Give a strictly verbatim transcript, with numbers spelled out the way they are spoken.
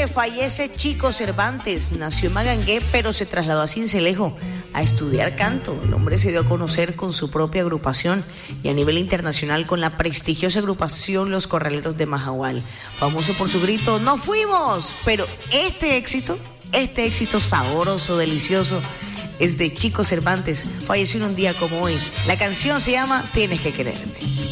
triste, fallece Chico Cervantes. Nació en Magangué, pero se trasladó a Sincelejo a estudiar canto. El hombre se dio a conocer con su propia agrupación y a nivel internacional con la prestigiosa agrupación Los Corraleros de Majagual. Famoso por su grito, ¡nos fuimos! Pero este éxito, este éxito sabroso, delicioso, es de Chico Cervantes. Falleció en un día como hoy. La canción se llama Tienes que quererme.